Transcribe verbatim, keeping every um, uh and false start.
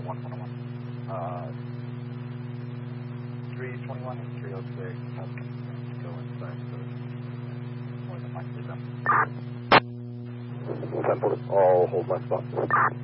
one one one. Uh, three twenty-one and three oh six have concerns to go inside, so more than likely them. ten four, I'll hold my spot.